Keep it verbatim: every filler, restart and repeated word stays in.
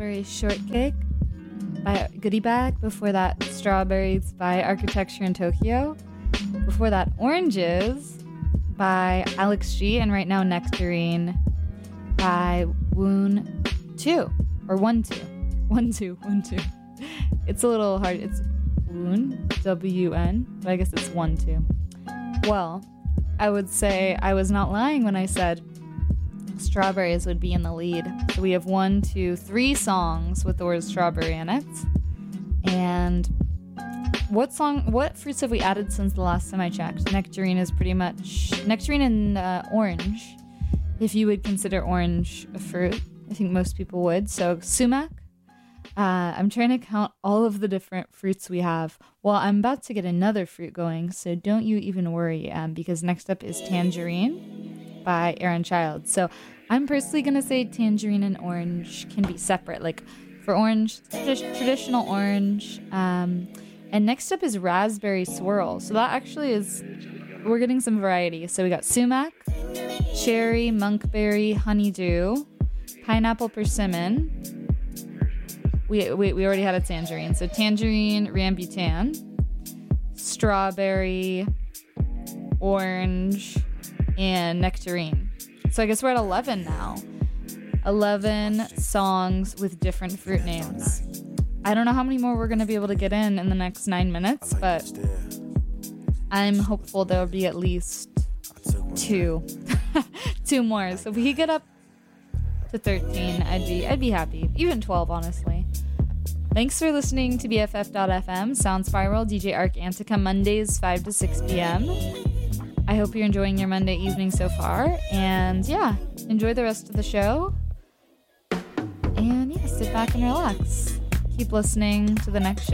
Strawberry Shortcake by Goodie Bag. Before that, Strawberries by Architecture in Tokyo. Before that, Oranges by Alex G. And right now, Nectarine by Woon two. Or one two. One two. One two. It's a little hard. It's Woon, W N, but I guess it's one two. Well, I would say I was not lying when I said Strawberries would be in the lead. So we have one, two, three songs with the word strawberry in it. And what song, what fruits have we added since the last time I checked? Nectarine is pretty much, nectarine and uh, orange, if you would consider orange a fruit. I think most people would. So sumac. Uh, I'm trying to count all of the different fruits we have. Well, I'm about to get another fruit going, so don't you even worry, um, because next up is Tangerine by Aaron Child. So I'm personally going to say tangerine and orange can be separate. Like for orange, tradi- traditional orange. Um, and next up is raspberry swirl. So that actually is, we're getting some variety. So we got sumac, cherry, monkberry, honeydew, pineapple persimmon. We, we, we already had a tangerine. So tangerine, rambutan, strawberry, orange, and nectarine. So I guess we're at eleven now. eleven songs with different fruit names. I don't know how many more we're going to be able to get in in the next nine minutes, but I'm hopeful there'll be at least two. two more. So if we get up to thirteen, I'd be I'd be happy. Even twelve, honestly. Thanks for listening to B F F dot F M, Sound Spiral, D J Arc Antica, Mondays five to six p.m. I hope you're enjoying your Monday evening so far. And yeah, enjoy the rest of the show. And yeah, sit back and relax. Keep listening to the next show.